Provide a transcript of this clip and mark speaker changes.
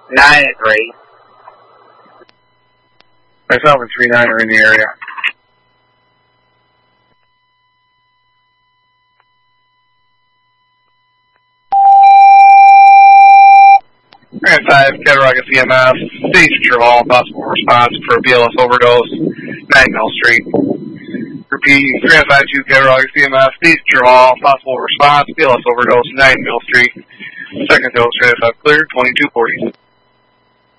Speaker 1: 9 at 3.
Speaker 2: Myself and 3-9 are in the area. Grand 5, Cattaraugus EMS, Signature Hall, possible response for a BLS overdose, 9 Mill Street. Repeat, Grand 5-2, Cattaraugus EMS, Signature Hall, possible response, BLS overdose, 9 Mill Street. Second dose, Grand 5 clear, 2240.